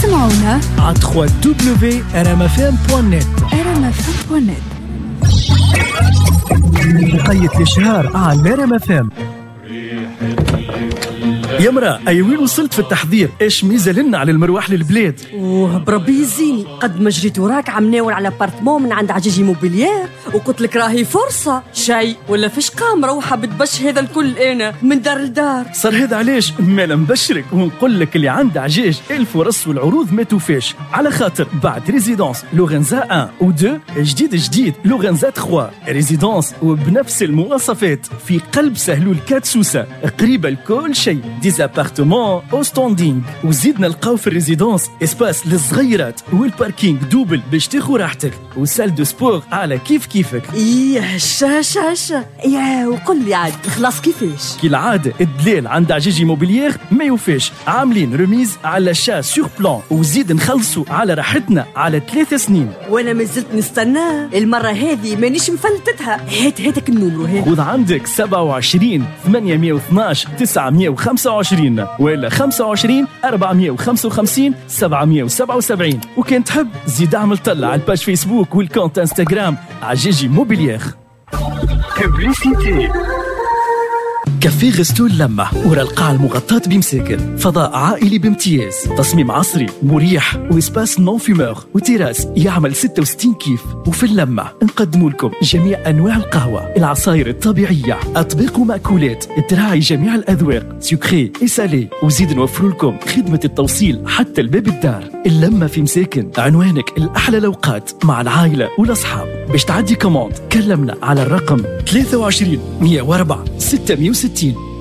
اسمعونا على www.rmfm.net. بقية الإشهار على RMFM. يا مرا أي وين وصلت في التحضير؟ إيش ميزة لنا على المروح للبلاد؟ بربي يزيني قد ما جريت وراك عم ناول على بارتمون من عند عجيجي موبيليير وقلت لك راهي فرصة شيء ولا فيش قام روحة بتبش هذا الكل أنا من دار لدار. صار هذا علاش ما نبشرك ونقول لك اللي عند عجاج الفرص والعروض ما توفاش، على خاطر بعد ريزيدانس لورنزا 1 و 2 جديد لورنزا 3 ريزيدانس وبنفس المواصفات في قلب سهلول 4 سوسة قريبة لكل شيء، ديزابارتمون او ستاندينغ. وزيدنا نلقاو في الريزيدانس اسباس للصغيرات والباركينغ دوبل باش تاخو راحتك وسال دو سبور على كيفك. هشا يا وقل لي عاد خلاص كيفاش؟ كي العادة الدلال عند عجيجي موبيليير ما يوفاش، عاملين رميز على شا سور بلان وزيد نخلصوا على راحتنا على 3 سنين. وانا ما زلت نستنى المرة هذه مانيش مفلتتها. هاتك النمرو هذا. خذ عندك 27 812 925 ولا 25 455 777. وكان تحب زيد اعمل طلع على الباج فيسبوك والكونت انستغرام عجيجي موبيليير. كافي غستو اللمة ورا القاعة المغطاة بمساكن، فضاء عائلي بامتياز، تصميم عصري مريح وإسباس نون فيمور وتيراس يعمل 66 كيف. وفي اللمة نقدموا لكم جميع أنواع القهوة، العصائر الطبيعية، أطباق ومأكولات تراعي جميع الأذواق سكري إسالي، وزيد نوفر لكم خدمة التوصيل حتى الباب الدار. اللمة في مساكن، عنوانك الأحلى الأوقات مع العائلة والأصحاب. باش تعدي كوموند كلمنا على الرقم 23 104 660.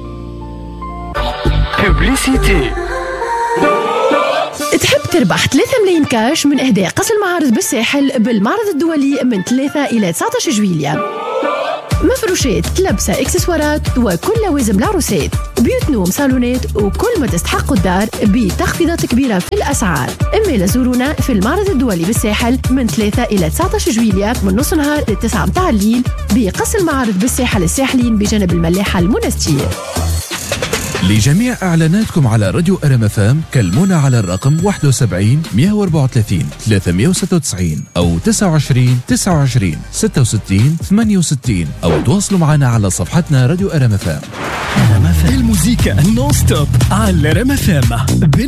بوبليسيتي. تحب تربح 3 ملايين كاش من إهداء قصر المعارض بالساحل بالمعرض الدولي من 3 إلى 19 جويلية. مفروشات، لبسة، إكسسوارات وكل لوازم العروسات، بيوت نوم، صالونات وكل ما تستحق الدار بتخفيضات كبيرة في الأسعار. إما زورونا في المعرض الدولي بالساحل من 3 إلى 19 جويلية من نص نهار ل9 متاع الليل بقصر المعارض بالساحل الساحلين بجانب الملاحة المنستير. لجميع إعلاناتكم على راديو RMFM كلمونا على الرقم 71 134 396 أو 29 29 66 68 أو تواصلوا معنا على صفحتنا راديو RMFM. الموسيقى نون ستوب على RMFM.